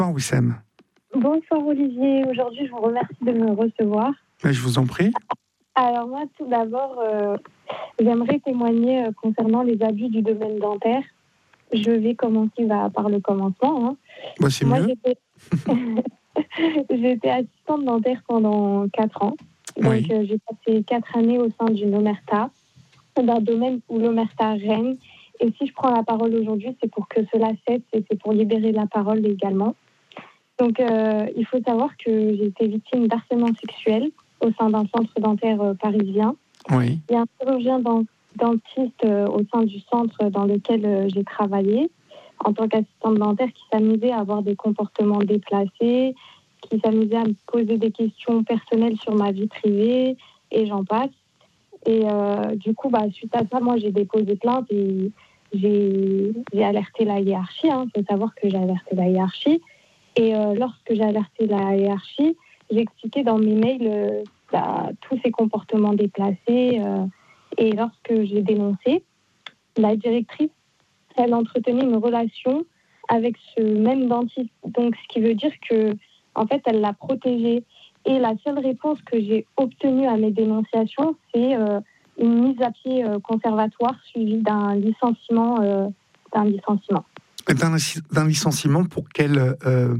Bonsoir Wissem. Bonsoir Olivier, aujourd'hui je vous remercie de me recevoir. Je vous en prie. Alors moi tout d'abord, j'aimerais témoigner concernant les abus du domaine dentaire. Je vais commencer par le commencement. C'est moi, mieux. J'étais assistante dentaire pendant 4 ans. Donc Oui. j'ai passé 4 années au sein d'une omerta, d'un domaine où l'omerta règne. Et si je prends la parole aujourd'hui, c'est pour que cela cesse et c'est pour libérer la parole également. Donc, il faut savoir que j'ai été victime d'harcèlement sexuel au sein d'un centre dentaire parisien. Oui. Il y a un chirurgien dentiste au sein du centre dans lequel j'ai travaillé en tant qu'assistante dentaire qui s'amusait à avoir des comportements déplacés, qui s'amusait à me poser des questions personnelles sur ma vie privée, et j'en passe. Et du coup, suite à ça, moi, j'ai déposé plainte et j'ai alerté la hiérarchie. Il faut savoir que j'ai alerté la hiérarchie. Et lorsque j'ai alerté la hiérarchie, j'ai expliqué dans mes mails tous ces comportements déplacés. Et lorsque j'ai dénoncé, la directrice, elle entretenait une relation avec ce même dentiste. Donc, ce qui veut dire que, en fait, elle l'a protégé. Et la seule réponse que j'ai obtenue à mes dénonciations, c'est une mise à pied conservatoire suivie d'un licenciement. D'un licenciement pour quel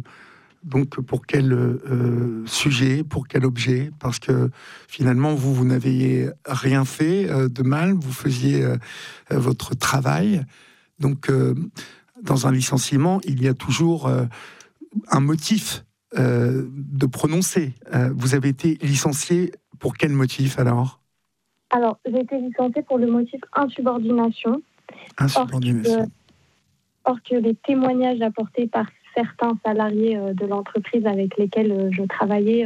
sujet, pour quel objet? Parce que finalement, vous n'aviez rien fait de mal, vous faisiez votre travail. Donc, dans un licenciement, il y a toujours un motif de prononcer. Vous avez été licencié pour quel motif alors? Alors, j'ai été licenciée pour le motif insubordination. Insubordination. Or que les témoignages apportés par certains salariés de l'entreprise avec lesquels je travaillais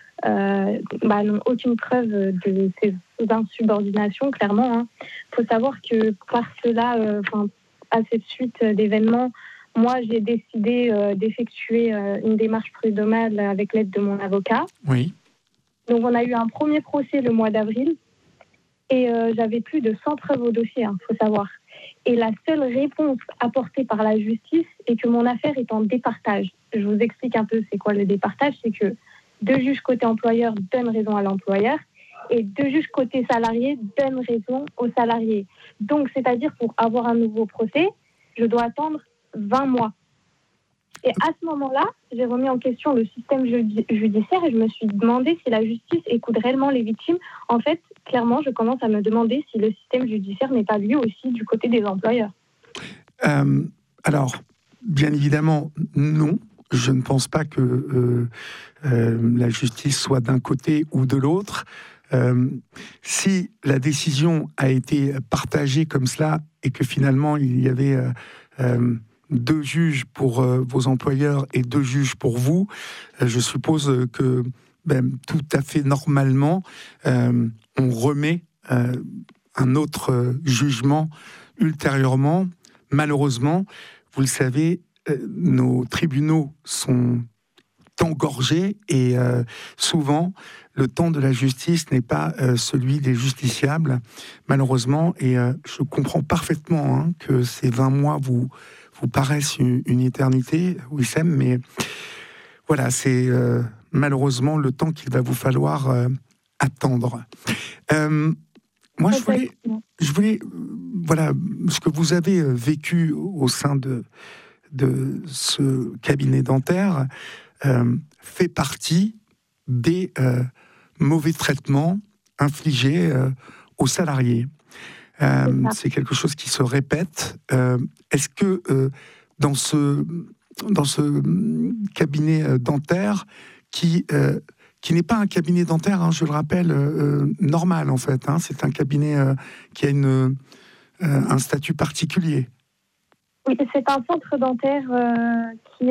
n'ont aucune preuve de ces insubordinations, clairement. Faut savoir que par cela, à cette suite d'événements, moi, j'ai décidé d'effectuer une démarche prud'homale avec l'aide de mon avocat. Oui. Donc, on a eu un premier procès le mois d'avril et j'avais plus de 100 preuves au dossier, faut savoir. Et la seule réponse apportée par la justice est que mon affaire est en départage. Je vous explique un peu c'est quoi le départage. C'est que 2 juges côté employeur donnent raison à l'employeur et 2 juges côté salarié donnent raison aux salariés. Donc, c'est-à-dire pour avoir un nouveau procès, je dois attendre 20 mois. Et à ce moment-là, j'ai remis en question le système judiciaire et je me suis demandé si la justice écoute réellement les victimes. En fait, clairement, je commence à me demander si le système judiciaire n'est pas lui aussi du côté des employeurs. Alors, bien évidemment, non. Je ne pense pas que la justice soit d'un côté ou de l'autre. Si la décision a été partagée comme cela et que finalement il y avait 2 juges pour vos employeurs et 2 juges pour vous, je suppose que tout à fait normalement, on remet un autre jugement ultérieurement. Malheureusement, vous le savez, nos tribunaux sont engorgés et souvent le temps de la justice n'est pas celui des justiciables, malheureusement. Et je comprends parfaitement que ces 20 mois vous paraissent une éternité, Wissem, mais voilà, c'est malheureusement le temps qu'il va vous falloir attendre. Moi, je voulais, voilà, ce que vous avez vécu au sein de ce cabinet dentaire fait partie des mauvais traitements infligés aux salariés. C'est quelque chose qui se répète. Est-ce que dans ce cabinet dentaire qui n'est pas un cabinet dentaire, je le rappelle, normal en fait, c'est un cabinet qui a un statut particulier. Oui, c'est un centre dentaire qui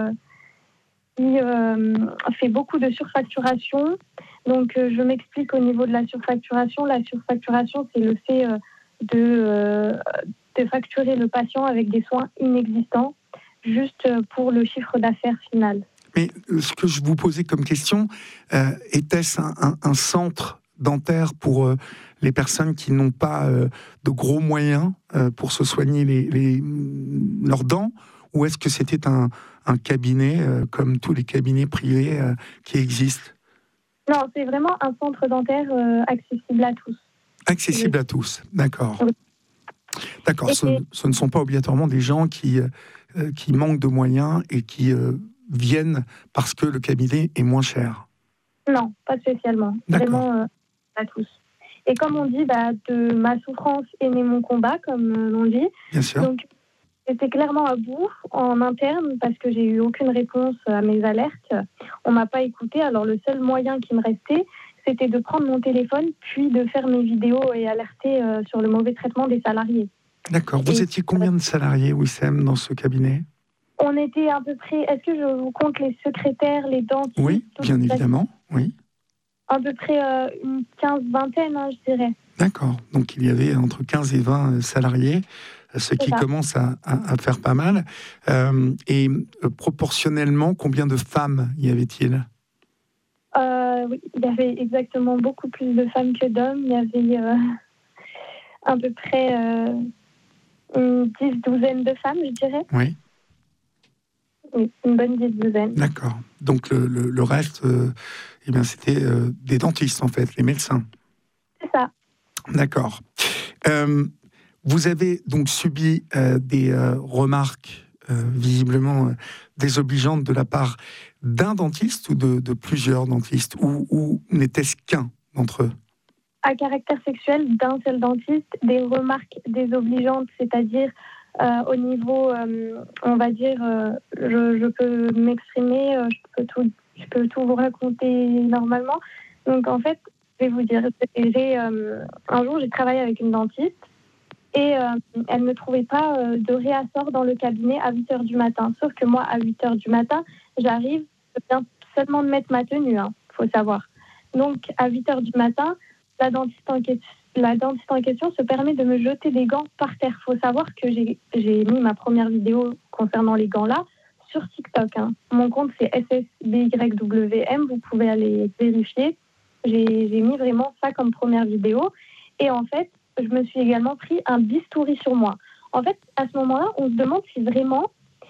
fait beaucoup de surfacturation. Donc, je m'explique au niveau de la surfacturation. La surfacturation, c'est le fait de facturer le patient avec des soins inexistants, juste pour le chiffre d'affaires final. Mais ce que je vous posais comme question, était-ce un centre dentaire pour les personnes qui n'ont pas de gros moyens pour se soigner leurs dents, ou est-ce que c'était un un cabinet comme tous les cabinets privés qui existent. Non, c'est vraiment un centre dentaire accessible à tous. Accessible à tous, d'accord. Oui. D'accord, ce ne sont pas obligatoirement des gens qui manquent de moyens et qui viennent parce que le cabinet est moins cher. Non, pas spécialement. D'accord. Vraiment à tous. Et comme on dit, de ma souffrance est né mon combat, comme l'on dit. Bien sûr. Donc, j'étais clairement à bout en interne parce que j'ai eu aucune réponse à mes alertes. On m'a pas écouté. Alors, le seul moyen qui me restait, c'était de prendre mon téléphone puis de faire mes vidéos et alerter sur le mauvais traitement des salariés. D'accord. Vous étiez combien de salariés, Wissem, dans ce cabinet ? On était à peu près... Est-ce que je vous compte les secrétaires, les dentistes ? Oui, bien évidemment, oui. À peu près une vingtaine, je dirais. D'accord. Donc, il y avait entre 15 et 20 salariés, ce qui commence à faire pas mal. Et proportionnellement, combien de femmes y avait-il ? Oui, il y avait exactement beaucoup plus de femmes que d'hommes. Il y avait à peu près une 10-12 de femmes, je dirais. Oui. Oui, une bonne 10-12. D'accord. Donc le reste, eh bien, c'était des dentistes, en fait, les médecins. C'est ça. D'accord. Vous avez donc subi des remarques visiblement désobligeantes de la part d'un dentiste ou de plusieurs dentistes, ou n'était-ce qu'un d'entre eux ? À caractère sexuel, d'un seul dentiste, des remarques désobligeantes, c'est-à-dire au niveau, on va dire, je peux m'exprimer, je peux tout vous raconter normalement. Donc en fait, je vais vous dire, un jour j'ai travaillé avec une dentiste et elle ne trouvait pas de réassort dans le cabinet à 8h du matin. Sauf que moi, à 8h du matin, j'arrive, je viens seulement de mettre ma tenue, faut savoir. Donc à 8h du matin, la dentiste en question se permet de me jeter des gants par terre. Il faut savoir que j'ai mis ma première vidéo concernant les gants-là sur TikTok. Mon compte, c'est SSBYWM. Vous pouvez aller vérifier. J'ai mis vraiment ça comme première vidéo. Et en fait, je me suis également pris un bistouri sur moi. En fait, à ce moment-là, on se demande si vraiment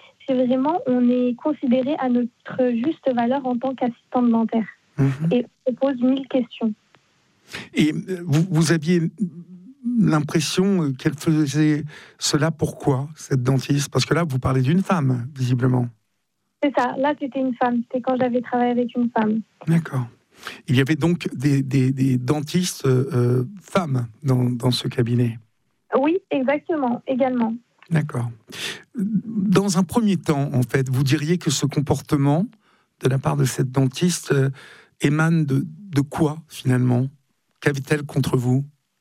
on est considéré à notre juste valeur en tant qu'assistante dentaire. Et on se pose 1000 questions. Et vous aviez l'impression qu'elle faisait cela pourquoi, cette dentiste ? Parce que là, vous parlez d'une femme, visiblement. C'est ça, là c'était une femme, c'était quand j'avais travaillé avec une femme. D'accord. Il y avait donc des dentistes femmes dans ce cabinet ? Oui, exactement, également. D'accord. Dans un premier temps, en fait, vous diriez que ce comportement de la part de cette dentiste émane de quoi, finalement ? Qu'avait-elle contre vous ?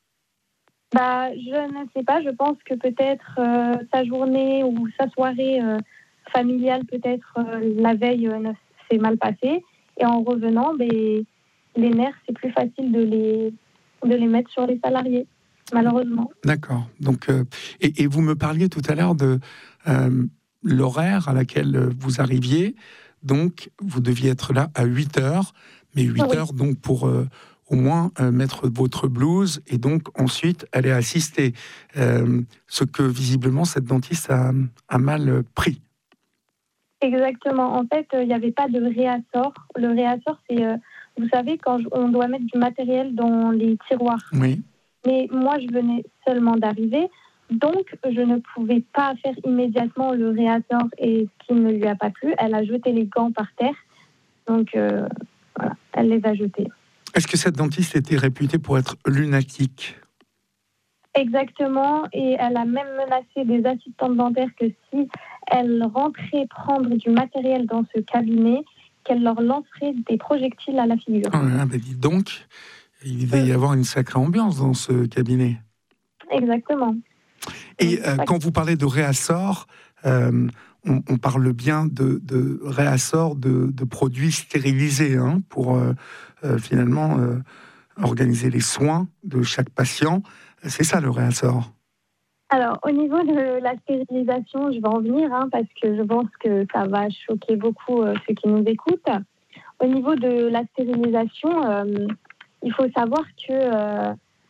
Je ne sais pas, je pense que peut-être sa journée ou sa soirée familiale, peut-être la veille, s'est mal passée. Et en revenant, les nerfs, c'est plus facile de les mettre sur les salariés, malheureusement. D'accord. Donc, et vous me parliez tout à l'heure de l'horaire à laquelle vous arriviez. Donc, vous deviez être là à 8h, mais 8h donc pour au moins mettre votre blouse et donc ensuite aller assister. Ce que visiblement cette dentiste a mal pris. Exactement. En fait, il n'y avait pas de réassort. Le réassort, c'est, vous savez, quand on doit mettre du matériel dans les tiroirs. Oui. Mais moi, je venais seulement d'arriver, donc je ne pouvais pas faire immédiatement le réassort et ce qui ne lui a pas plu. Elle a jeté les gants par terre, donc voilà, elle les a jetés. Est-ce que cette dentiste était réputée pour être lunatique ? Exactement, et elle a même menacé des assistantes dentaires que si elles rentraient prendre du matériel dans ce cabinet, qu'elle leur lancerait des projectiles à la figure. Oh là là, dis donc, il devait y avoir une sacrée ambiance dans ce cabinet. Exactement. Et quand vous parlez de réassort, on parle bien de réassort de produits stérilisés pour finalement organiser les soins de chaque patient. C'est ça le réassort. Alors, au niveau de la stérilisation, je vais en venir parce que je pense que ça va choquer beaucoup ceux qui nous écoutent. Au niveau de la stérilisation, il faut savoir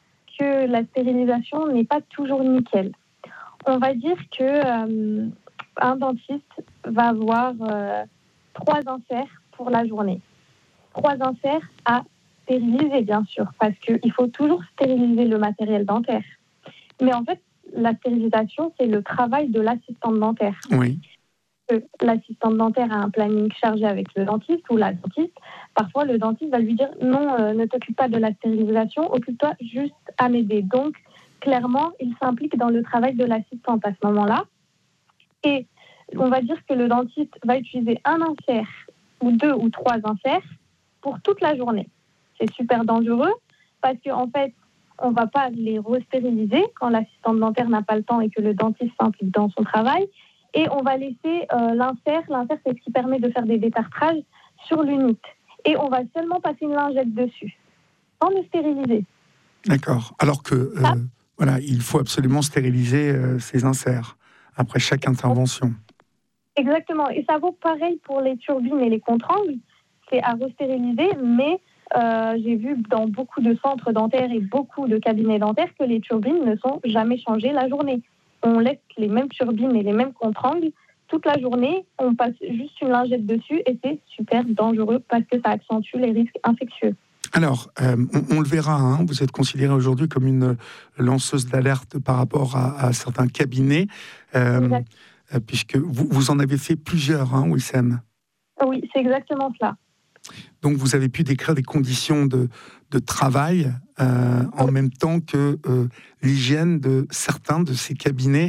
que la stérilisation n'est pas toujours nickel. On va dire que un dentiste va avoir 3 inserts pour la journée. 3 inserts à stériliser, bien sûr, parce qu'il faut toujours stériliser le matériel dentaire. Mais en fait, la stérilisation, c'est le travail de l'assistante dentaire. Oui. L'assistante dentaire a un planning chargé avec le dentiste ou la dentiste. Parfois, le dentiste va lui dire non, ne t'occupe pas de la stérilisation, occupe-toi juste à m'aider. Donc, clairement, il s'implique dans le travail de l'assistante à ce moment-là. Et on va dire que le dentiste va utiliser un insert ou 2 ou 3 inserts pour toute la journée. C'est super dangereux parce qu'en fait, on ne va pas les restériliser quand l'assistante dentaire n'a pas le temps et que le dentiste s'implique dans son travail. Et on va laisser l'insert. L'insert, c'est ce qui permet de faire des détartrages sur l'unité. Et on va seulement passer une lingette dessus, sans le stériliser. D'accord. Alors que, il faut absolument stériliser ces inserts après chaque intervention. Exactement. Et ça vaut pareil pour les turbines et les contre-angles. C'est à restériliser, mais j'ai vu dans beaucoup de centres dentaires et beaucoup de cabinets dentaires que les turbines ne sont jamais changées la journée. On laisse les mêmes turbines et les mêmes contre-angles toute la journée, on passe juste une lingette dessus et c'est super dangereux parce que ça accentue les risques infectieux. Alors, on le verra, vous êtes considérée aujourd'hui comme une lanceuse d'alerte par rapport à certains cabinets, puisque vous en avez fait plusieurs, Wissem. Oui, c'est exactement cela. Donc, vous avez pu décrire des conditions de travail en même temps que l'hygiène de certains de ces cabinets.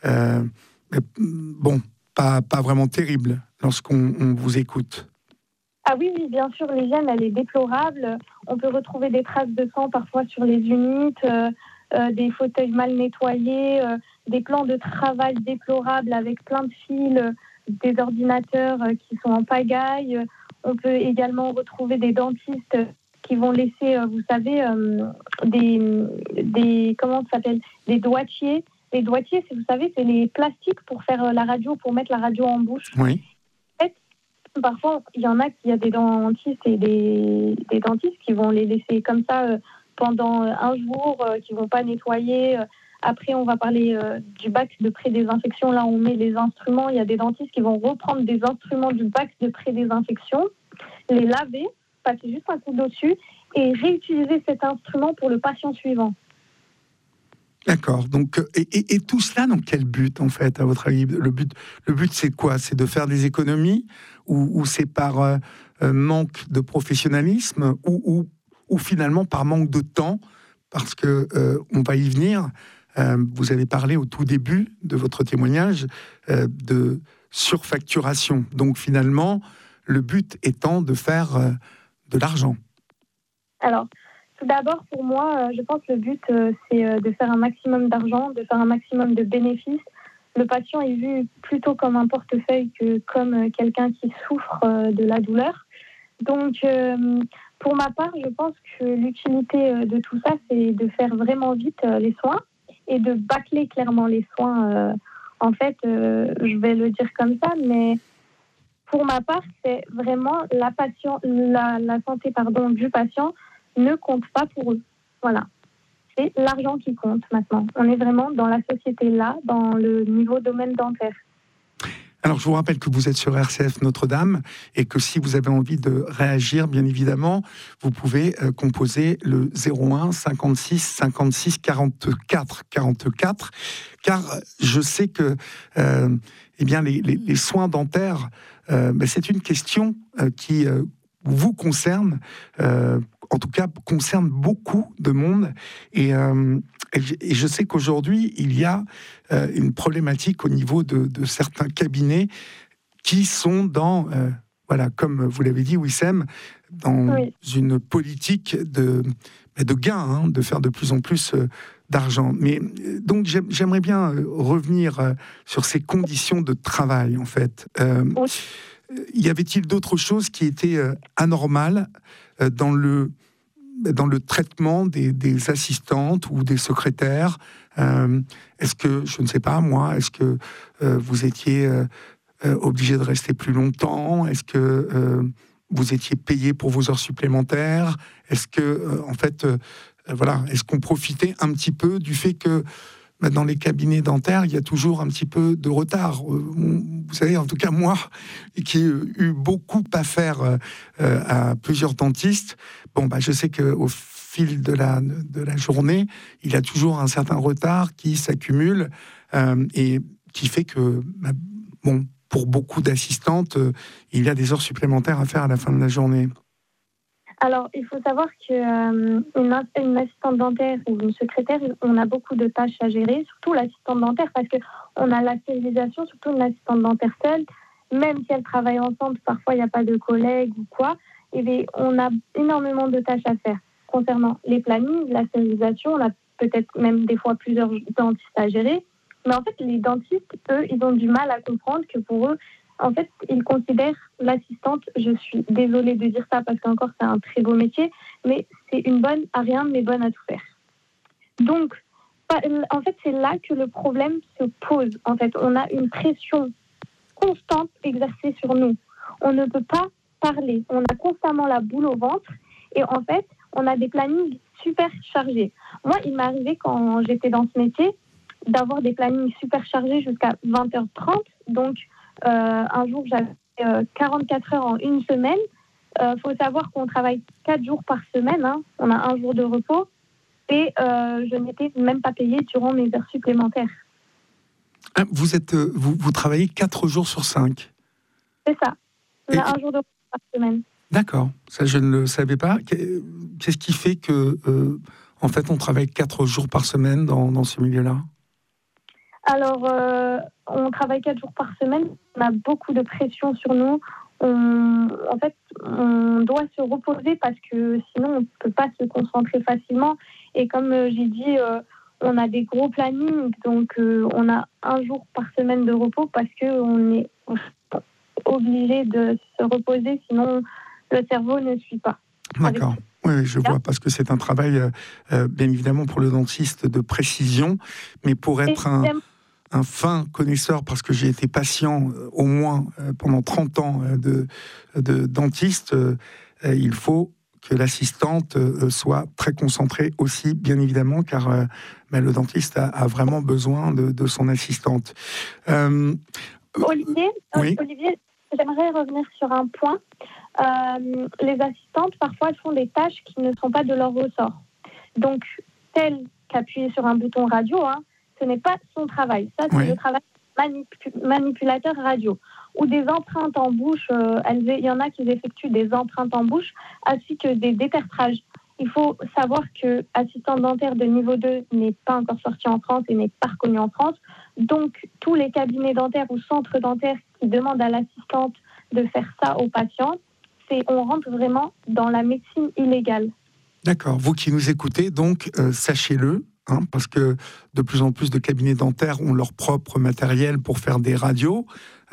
Pas vraiment terrible lorsqu'on vous écoute. Ah oui, bien sûr, l'hygiène, elle est déplorable. On peut retrouver des traces de sang parfois sur les unités, des fauteuils mal nettoyés, des plans de travail déplorables avec plein de fils, des ordinateurs qui sont en pagaille. On peut également retrouver des dentistes qui vont laisser, vous savez, des doigtiers. Les doigtiers, vous savez, c'est les plastiques pour faire la radio, pour mettre la radio en bouche. Oui. Parfois, il y a des dentistes et des dentistes qui vont les laisser comme ça pendant un jour, qui vont pas nettoyer. Après, on va parler du bac de pré-désinfection. Là, on met les instruments. Il y a des dentistes qui vont reprendre des instruments du bac de pré-désinfection, les laver, passer juste un coup d'eau dessus et réutiliser cet instrument pour le patient suivant. D'accord. Donc, et tout cela dans quel but, en fait, à votre avis ? Le but, c'est quoi ? C'est de faire des économies ou c'est par manque de professionnalisme ou finalement par manque de temps ? Parce que on va y venir. Vous avez parlé au tout début de votre témoignage de surfacturation. Donc, finalement, le but étant de faire de l'argent. Alors, tout d'abord, pour moi, je pense que le but, c'est de faire un maximum d'argent, de faire un maximum de bénéfices. Le patient est vu plutôt comme un portefeuille que comme quelqu'un qui souffre de la douleur. Donc, pour ma part, je pense que l'utilité de tout ça, c'est de faire vraiment vite les soins et de bâcler clairement les soins. En fait, je vais le dire comme ça, mais pour ma part, c'est vraiment la santé du patient ne compte pas pour eux. Voilà. C'est l'argent qui compte maintenant. On est vraiment dans la société là, dans le niveau domaine dentaire. Alors, je vous rappelle que vous êtes sur RCF Notre-Dame et que si vous avez envie de réagir, bien évidemment, vous pouvez composer le 01 56 56 44 44, car je sais que les soins dentaires, c'est une question qui vous concerne, en tout cas concerne beaucoup de monde, et je sais qu'aujourd'hui il y a une problématique au niveau de certains cabinets qui sont dans, comme vous l'avez dit Wissem, dans une politique de gain, de faire de plus en plus d'argent. Mais donc j'aimerais bien revenir sur ces conditions de travail, en fait. Y avait-il d'autres choses qui étaient anormales dans le traitement des assistantes ou des secrétaires ? Est-ce que, je ne sais pas moi, est-ce que vous étiez obligé de rester plus longtemps ? Est-ce que vous étiez payé pour vos heures supplémentaires ? Est-ce que, est-ce qu'on profitait un petit peu du fait que dans les cabinets dentaires, il y a toujours un petit peu de retard. Vous savez, en tout cas moi, qui ai eu beaucoup à faire à plusieurs dentistes, je sais qu'au fil de la journée, il y a toujours un certain retard qui s'accumule et qui fait que, pour beaucoup d'assistantes, il y a des heures supplémentaires à faire à la fin de la journée. Alors, il faut savoir qu'une assistante dentaire ou une secrétaire, on a beaucoup de tâches à gérer, surtout l'assistante dentaire, parce qu'on a la stérilisation, surtout une assistante dentaire seule, même si elles travaillent ensemble, parfois il n'y a pas de collègues ou quoi, et bien, on a énormément de tâches à faire. Concernant les plannings, la stérilisation, on a peut-être même des fois plusieurs dentistes à gérer, mais en fait, les dentistes, eux, ils ont du mal à comprendre que pour eux, en fait, ils considèrent l'assistante, je suis désolée de dire ça parce qu'encore c'est un très beau métier, mais c'est une bonne à rien, mais bonne à tout faire. Donc, en fait, c'est là que le problème se pose. En fait, on a une pression constante exercée sur nous. On ne peut pas parler. On a constamment la boule au ventre et en fait, on a des plannings super chargés. Moi, il m'est arrivé quand j'étais dans ce métier d'avoir des plannings super chargés jusqu'à 20h30. Donc, un jour, j'avais 44 heures en une semaine. Faut savoir qu'on travaille 4 jours par semaine. On a un jour de repos. Et je n'étais même pas payée durant mes heures supplémentaires. Vous travaillez 4 jours sur 5 ? C'est ça. On a un jour de repos par semaine. D'accord. Ça, je ne le savais pas. Qu'est-ce qui fait que, en fait, on travaille 4 jours par semaine dans ce milieu-là ? Alors, on travaille 4 jours par semaine. On a beaucoup de pression sur nous. En fait, on doit se reposer parce que sinon, on ne peut pas se concentrer facilement. Et comme j'ai dit, on a des gros plannings. Donc, on a un jour par semaine de repos parce qu'on est obligé de se reposer. Sinon, le cerveau ne suit pas. D'accord. Oui, je vois, parce que c'est un travail, bien évidemment, pour le dentiste de précision, mais pour être un fin connaisseur, parce que j'ai été patient au moins pendant 30 ans de dentiste, il faut que l'assistante soit très concentrée aussi, bien évidemment, car le dentiste a vraiment besoin de son assistante. Olivier, oui. Olivier, j'aimerais revenir sur un point. Les assistantes, parfois, elles font des tâches qui ne sont pas de leur ressort. Donc, tel qu'appuyer sur un bouton radio, ce n'est pas son travail. Ça, c'est le travail manipulateur radio. Ou des empreintes en bouche. Il y en a qui effectuent des empreintes en bouche, ainsi que des détertrages. Il faut savoir que assistante dentaire de niveau 2 n'est pas encore sorti en France et n'est pas reconnu en France. Donc, tous les cabinets dentaires ou centres dentaires qui demandent à l'assistante de faire ça aux patients, on rentre vraiment dans la médecine illégale. D'accord. Vous qui nous écoutez, donc, sachez-le, parce que de plus en plus de cabinets dentaires ont leur propre matériel pour faire des radios.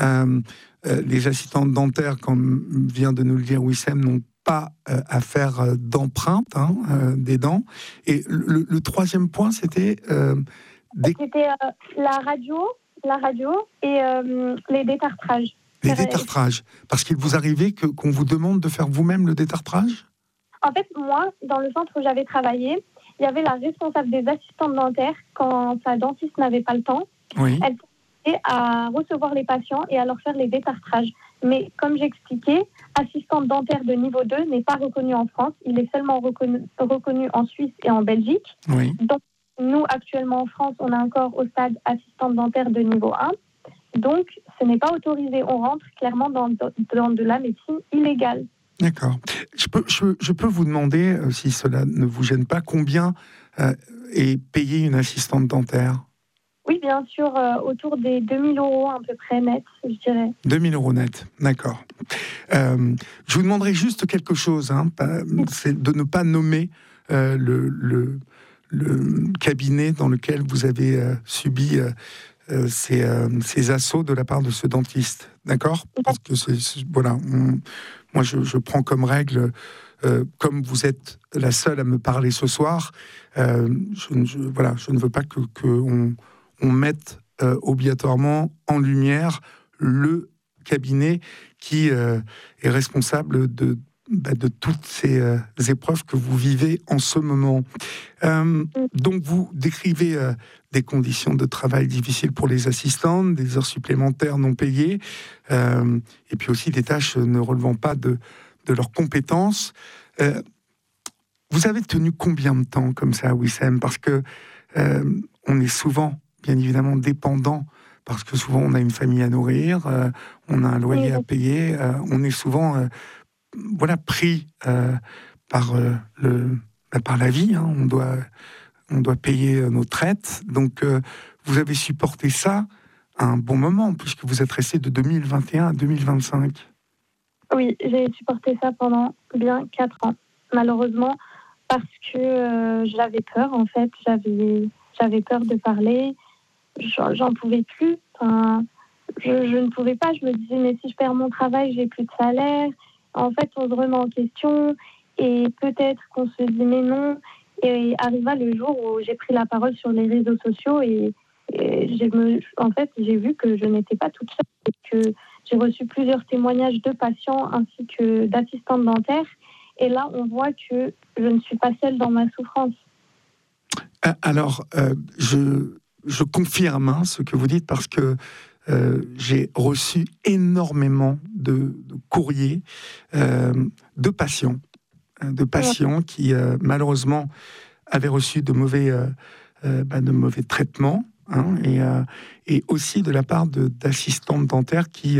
Les assistantes dentaires, comme vient de nous le dire Wissem, n'ont pas à faire d'empreintes des dents. Et le troisième point, c'était... C'était la radio et les détartrages. Les détartrages. Parce qu'il vous arrivait qu'on vous demande de faire vous-même le détartrage ? En fait, moi, dans le centre où j'avais travaillé, il y avait la responsable des assistantes dentaires quand sa dentiste n'avait pas le temps. Oui. Elle s'était à recevoir les patients et à leur faire les détartrages. Mais comme j'expliquais, assistante dentaire de niveau 2 n'est pas reconnue en France. Il est seulement reconnu en Suisse et en Belgique. Oui. Donc, nous, actuellement en France, on est encore au stade assistante dentaire de niveau 1. Donc, ce n'est pas autorisé. On rentre clairement dans de la médecine illégale. D'accord. Je peux vous demander, si cela ne vous gêne pas, combien est payée une assistante dentaire ? Oui, bien sûr, autour des 2 000 € à peu près net, je dirais. 2 000 € net, d'accord. Je vous demanderai juste quelque chose, c'est de ne pas nommer le cabinet dans lequel vous avez subi ces assauts de la part de ce dentiste, d'accord ? Parce que voilà, moi je prends comme règle, comme vous êtes la seule à me parler ce soir, je ne veux pas qu'on mette obligatoirement en lumière le cabinet qui est responsable de de toutes ces épreuves que vous vivez en ce moment. Donc vous décrivez des conditions de travail difficiles pour les assistantes, des heures supplémentaires non payées, et puis aussi des tâches ne relevant pas de leurs compétences. Vous avez tenu combien de temps comme ça, Wissem? Parce que on est souvent, bien évidemment, dépendant, parce que souvent on a une famille à nourrir, on a un loyer à payer, on est souvent pris par la vie. Hein. On doit payer nos traites. Donc, vous avez supporté ça à un bon moment, puisque vous êtes resté de 2021 à 2025. Oui, j'ai supporté ça pendant bien 4 ans, malheureusement, parce que j'avais peur, en fait. J'avais peur de parler. J'en pouvais plus. Enfin, je ne pouvais pas. Je me disais, mais si je perds mon travail, j'ai plus de salaire. En fait, on se remet en question et peut-être qu'on se dit mais non. Et arriva le jour où j'ai pris la parole sur les réseaux sociaux et j'ai vu que je n'étais pas toute seule et que j'ai reçu plusieurs témoignages de patients ainsi que d'assistantes dentaires. Et là, on voit que je ne suis pas seule dans ma souffrance. Alors, je confirme ce que vous dites parce que j'ai reçu énormément de courriers de patients qui malheureusement avaient reçu de mauvais traitements, hein, et aussi de la part d'assistantes dentaires qui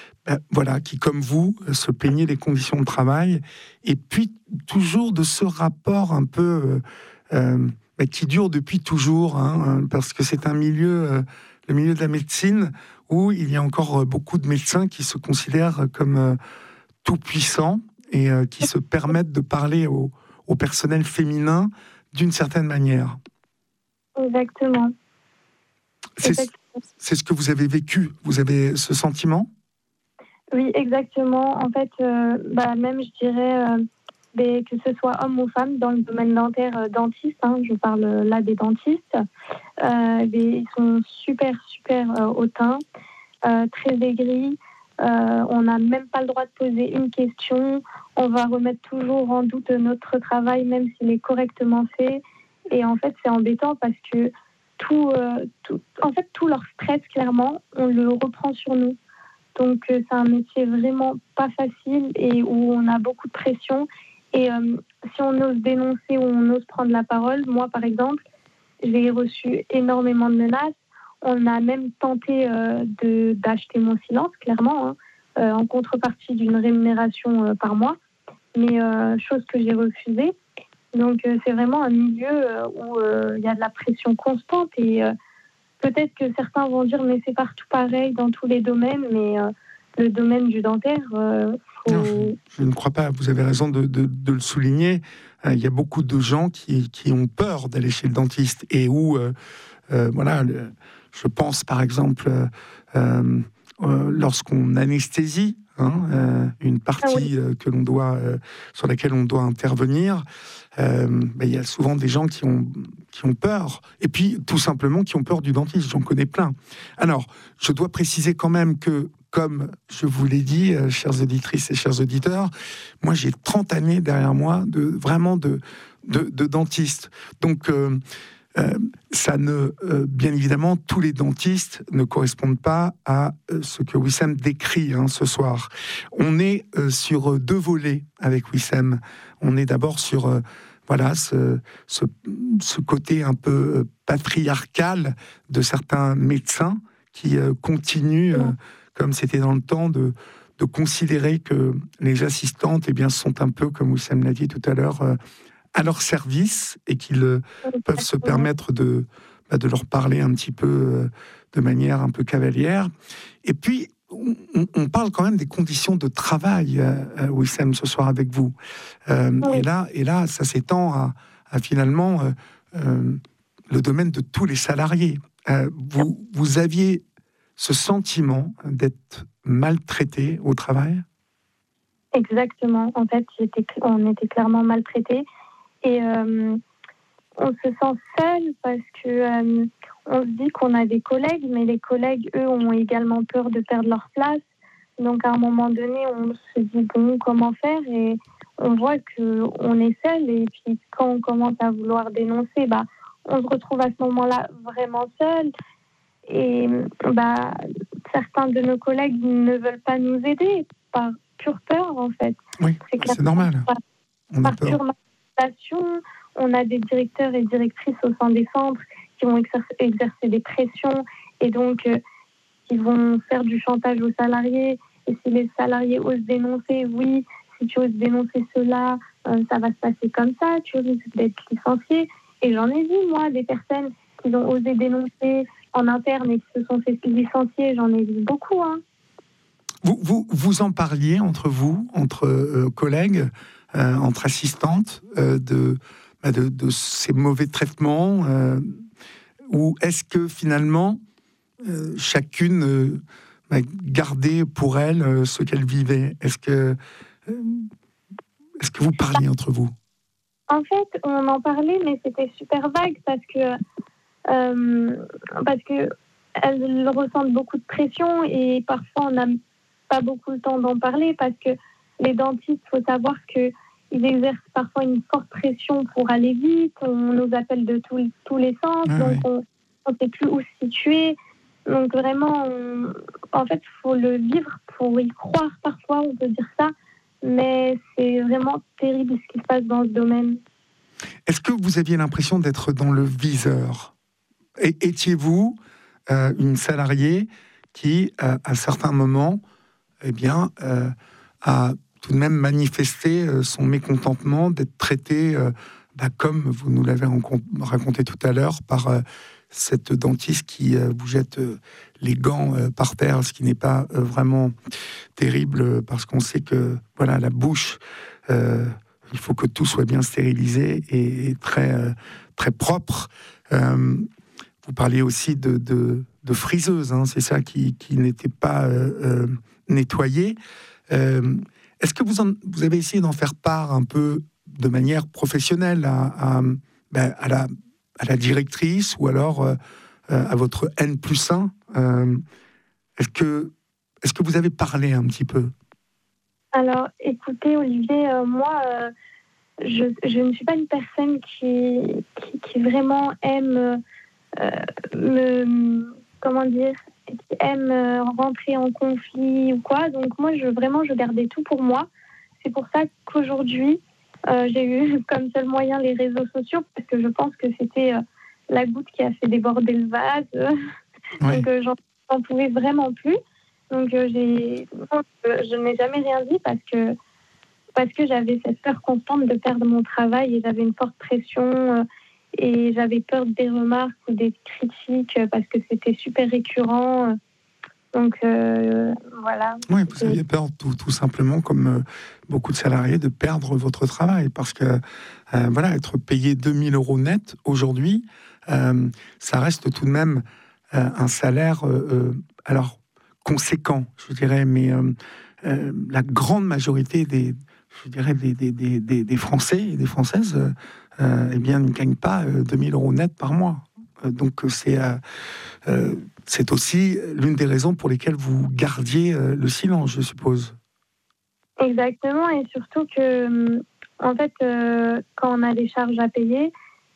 comme vous se plaignaient des conditions de travail et puis toujours de ce rapport un peu qui dure depuis toujours, hein, parce que c'est un milieu, le milieu de la médecine, où il y a encore beaucoup de médecins qui se considèrent comme tout-puissants et qui se permettent de parler au personnel féminin d'une certaine manière. Exactement. C'est ce que vous avez vécu. Vous avez ce sentiment? Oui, exactement. En fait, même, je dirais, que ce soit homme ou femme, dans le domaine dentaire, dentiste, hein, je parle là des dentistes, ils sont super, super hautains, très aigris. On n'a même pas le droit de poser une question. On va remettre toujours en doute notre travail, même s'il est correctement fait. Et en fait, c'est embêtant parce que tout leur stress, clairement, on le reprend sur nous. Donc, c'est un métier vraiment pas facile et où on a beaucoup de pression. Et si on ose dénoncer ou on ose prendre la parole, moi, par exemple, j'ai reçu énormément de menaces. On a même tenté d'acheter mon silence, clairement, hein, en contrepartie d'une rémunération par mois, mais chose que j'ai refusée. Donc, c'est vraiment un milieu où il y a de la pression constante et peut-être que certains vont dire mais c'est partout pareil dans tous les domaines, mais le domaine du dentaire, Non, je ne crois pas. Vous avez raison de le souligner. Il y a beaucoup de gens qui ont peur d'aller chez le dentiste et où, je pense par exemple lorsqu'on anesthésie une partie que l'on doit, sur laquelle on doit intervenir. Il y a souvent des gens qui ont peur, et puis tout simplement qui ont peur du dentiste. J'en connais plein. Alors, je dois préciser quand même que, comme je vous l'ai dit, chères auditrices et chers auditeurs, moi j'ai 30 années derrière moi de dentiste. Donc, bien évidemment, tous les dentistes ne correspondent pas à ce que Wissem décrit ce soir. On est sur 2 volets avec Wissem. On est d'abord sur ce côté un peu patriarcal de certains médecins qui continuent, comme c'était dans le temps, de considérer que les assistantes sont un peu, comme Wissem l'a dit tout à l'heure, à leur service et qu'ils peuvent se permettre de leur parler un petit peu de manière un peu cavalière. Et puis, on parle quand même des conditions de travail, Wissem, ce soir avec vous. Et là, ça s'étend à finalement le domaine de tous les salariés. Vous aviez ce sentiment d'être maltraité au travail? Exactement. En fait, on était clairement maltraités. Et on se sent seul parce que on se dit qu'on a des collègues, mais les collègues, eux, ont également peur de perdre leur place. Donc à un moment donné, on se dit bon, comment faire, et on voit qu'on est seul, et puis quand on commence à vouloir dénoncer, on se retrouve à ce moment-là vraiment seul, et certains de nos collègues ne veulent pas nous aider par pure peur en fait. Oui, c'est normal. Par pure manipulation. On a des directeurs et directrices au sein des centres qui vont exercer des pressions, et donc qui vont faire du chantage aux salariés. Et si les salariés osent dénoncer, oui, si tu oses dénoncer cela, ça va se passer comme ça, tu risques d'être licencié. Et j'en ai vu, moi, des personnes qui ont osé dénoncer en interne et qui se sont fait licencier, j'en ai vu beaucoup. Hein. Vous en parliez entre vous, entre collègues, entre assistantes, de ces mauvais traitements, ou est-ce que finalement chacune gardait pour elle ce qu'elle vivait? Est-ce que vous parliez entre vous? En fait, on en parlait, mais c'était super vague parce que elles ressentent beaucoup de pression, et parfois on n'a pas beaucoup le temps d'en parler parce que les dentistes, il faut savoir qu'ils exercent parfois une forte pression pour aller vite. On nous appelle de tous les sens, donc on ne sait plus où se situer. Donc vraiment, en fait, il faut le vivre pour y croire parfois, on peut dire ça, mais c'est vraiment terrible ce qui se passe dans ce domaine. Est-ce que vous aviez l'impression d'être dans le viseur? Étiez-vous une salariée qui, à certains moments, a tout de même manifesté son mécontentement d'être traitée, comme vous nous l'avez raconté tout à l'heure, par cette dentiste qui vous jette les gants par terre, ce qui n'est pas vraiment terrible, parce qu'on sait que la bouche, il faut que tout soit bien stérilisé et très, très propre. Vous parliez aussi de friseuses, hein, c'est ça, qui n'était pas nettoyée. Est-ce que vous avez essayé d'en faire part un peu de manière professionnelle à la directrice, ou alors à votre N+1 ? Est-ce que vous avez parlé un petit peu ? Alors, écoutez, Olivier, moi, je ne suis pas une personne qui vraiment aime qui aime rentrer en conflit ou quoi. Donc moi, je gardais tout pour moi. C'est pour ça qu'aujourd'hui, j'ai eu comme seul moyen les réseaux sociaux, parce que je pense que c'était la goutte qui a fait déborder le vase. Oui. Donc j'en pouvais vraiment plus. Donc je n'ai jamais rien dit parce que j'avais cette peur constante de perdre mon travail, et j'avais une forte pression, et j'avais peur des remarques ou des critiques parce que c'était super récurrent. Donc voilà. Oui, vous aviez peur tout simplement, comme beaucoup de salariés, de perdre votre travail, parce que être payé 2 000 € net aujourd'hui, ça reste tout de même un salaire alors conséquent, je dirais, mais la grande majorité des Français et des Françaises ne gagnent pas 2 000 € net par mois. Donc c'est aussi l'une des raisons pour lesquelles vous gardiez le silence, je suppose. Exactement, et surtout que, en fait, quand on a des charges à payer,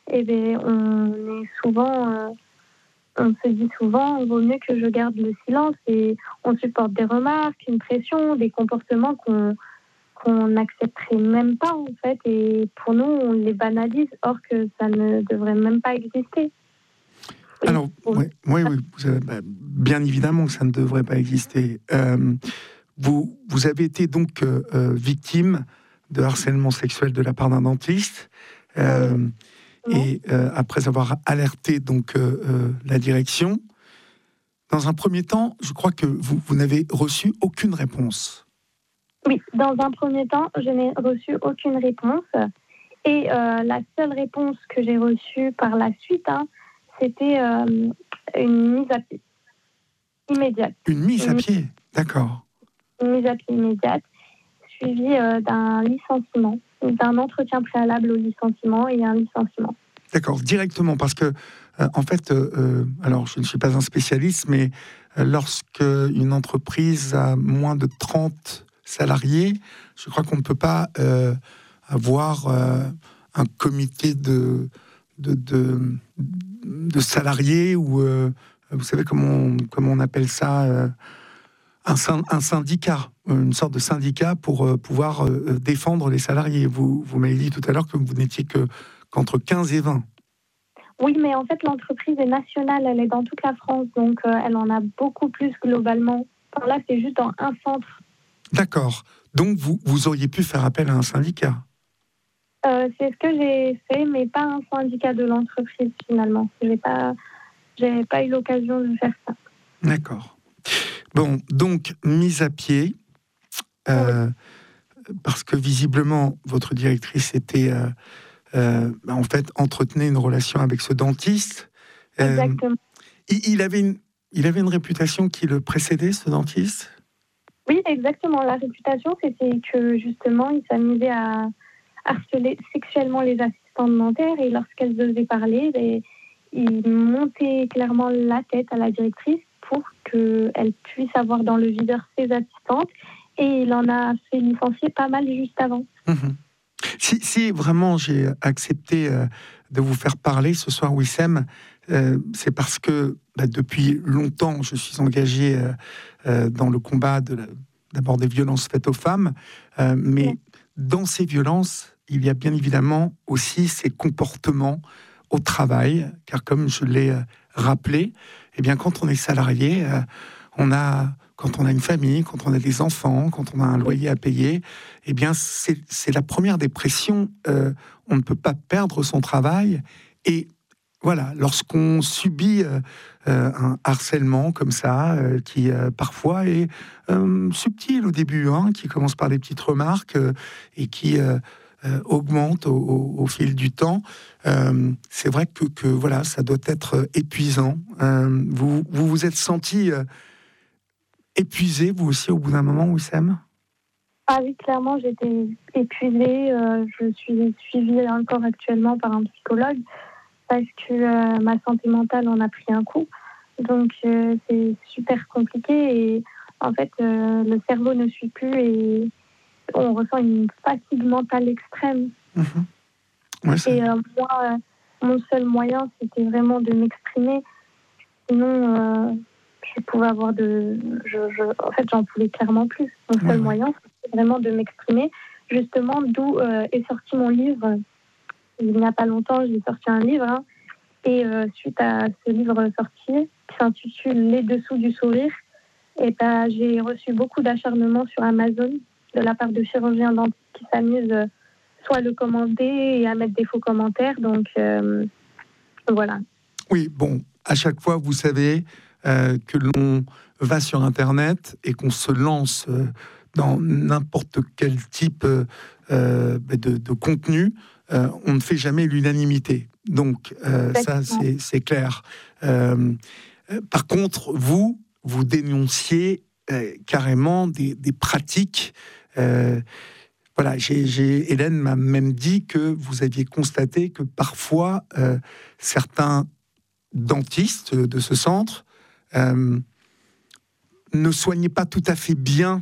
on se dit souvent, il vaut mieux que je garde le silence, et on supporte des remarques, une pression, des comportements qu'on n'accepterait même pas, en fait, et pour nous, on les banalise, or que ça ne devrait même pas exister. Alors, oui, bien évidemment que ça ne devrait pas exister. Vous avez été donc victime de harcèlement sexuel de la part d'un dentiste, et après avoir alerté donc la direction, dans un premier temps, je crois que vous n'avez reçu aucune réponse. Oui, dans un premier temps, je n'ai reçu aucune réponse, et la seule réponse que j'ai reçue par la suite, c'était une mise à pied immédiate. Une mise à pied, d'accord. Une mise à pied immédiate, suivie d'un licenciement, d'un entretien préalable au licenciement et un licenciement. D'accord, directement, parce que, en fait, alors je ne suis pas un spécialiste, mais lorsque une entreprise a moins de 30 salariés, je crois qu'on ne peut pas avoir un comité de salariés ou vous savez comment on appelle ça, un syndicat, une sorte de syndicat pour pouvoir défendre les salariés. Vous m'avez dit tout à l'heure que vous n'étiez qu'entre 15 et 20. Oui, mais en fait, l'entreprise est nationale, elle est dans toute la France, donc elle en a beaucoup plus globalement. Enfin, là, c'est juste dans un centre. D'accord. Donc, vous auriez pu faire appel à un syndicat. C'est ce que j'ai fait, mais pas un syndicat de l'entreprise, finalement. J'ai pas eu l'occasion de faire ça. D'accord. Bon, donc, mise à pied, Oui. parce que visiblement, votre directrice était... en fait, entretenait une relation avec ce dentiste. Exactement. Il avait une réputation qui le précédait, ce dentiste ? Oui, exactement. La réputation, c'était que justement, il s'amusait à harceler sexuellement les assistantes dentaires et lorsqu'elles osaient parler, il montait clairement la tête à la directrice pour qu'elle puisse avoir dans le viseur ses assistantes et il en a fait licencier pas mal juste avant. Si vraiment j'ai accepté de vous faire parler ce soir, Wissem, c'est parce que depuis longtemps, je suis engagé dans le combat d'abord des violences faites aux femmes, mais dans ces violences, il y a bien évidemment aussi ces comportements au travail, car comme je l'ai rappelé, eh bien, quand on est salarié, quand on a une famille, quand on a des enfants, quand on a un loyer à payer, eh bien, c'est la première des pressions. On ne peut pas perdre son travail. Et voilà, lorsqu'on subit un harcèlement comme ça, qui parfois est subtil au début, qui commence par des petites remarques et qui augmente au fil du temps, c'est vrai que voilà, ça doit être épuisant. Vous êtes senti épuisé, vous aussi, au bout d'un moment, Wissem ? Ah oui, clairement, j'étais épuisée. Je suis suivie encore actuellement par un psychologue parce que ma santé mentale en a pris un coup. Donc, c'est super compliqué et en fait, le cerveau ne suit plus et on ressent une fatigue mentale extrême. Ouais, et moi, mon seul moyen, c'était vraiment de m'exprimer. Sinon, je pouvais avoir en fait, j'en pouvais clairement plus. Mon seul moyen, c'était vraiment de m'exprimer. Justement, d'où est sorti mon livre. Il n'y a pas longtemps, j'ai sorti un livre. Et suite à ce livre sorti, qui s'intitule Les Dessous du sourire, et j'ai reçu beaucoup d'acharnement sur Amazon de la part de chirurgiens dentistes qui s'amusent soit à le commander et à mettre des faux commentaires. Donc, voilà. Oui, bon, à chaque fois, vous savez que l'on va sur Internet et qu'on se lance dans n'importe quel type de contenu, on ne fait jamais l'unanimité. Donc, ça, c'est clair. Par contre, vous dénonciez carrément des pratiques. Voilà, Hélène m'a même dit que vous aviez constaté que parfois, certains dentistes de ce centre ne soignaient pas tout à fait bien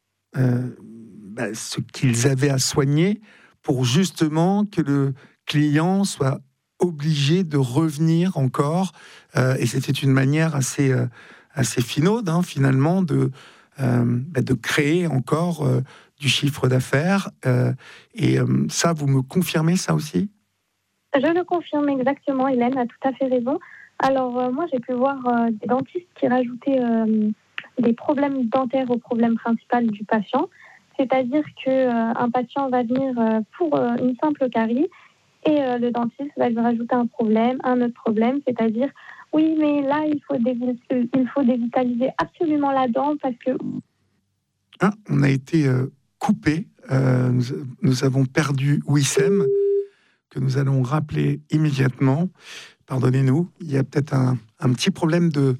ce qu'ils avaient à soigner pour justement que le client soit obligé de revenir encore. Et c'était une manière assez finaude, finalement, de créer encore du chiffre d'affaires. Et ça, vous me confirmez ça aussi ? Je le confirme exactement, Hélène a tout à fait raison. Alors, moi, j'ai pu voir des dentistes qui rajoutaient des problèmes dentaires au problème principal du patient. C'est-à-dire qu'un patient va venir pour une simple carie et le dentiste va lui rajouter un autre problème, c'est-à-dire oui, mais là, il faut dévitaliser absolument la dent parce que... On a été coupé. Nous avons perdu Wissem, que nous allons rappeler immédiatement. Pardonnez-nous, il y a peut-être un petit problème de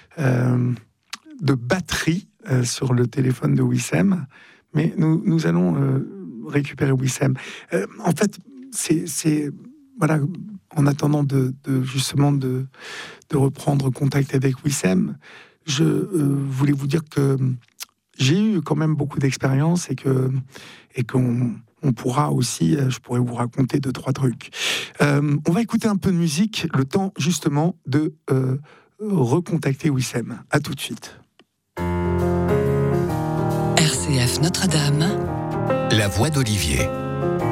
batterie sur le téléphone de Wissem, mais nous allons récupérer Wissem. En fait, c'est voilà, en attendant justement de reprendre contact avec Wissem, je voulais vous dire que j'ai eu quand même beaucoup d'expérience et qu'on pourra aussi, je pourrais vous raconter 2-3 trucs. On va écouter un peu de musique, le temps justement de recontacter Wissem. À tout de suite. RCF Notre-Dame. La voix d'Olivier.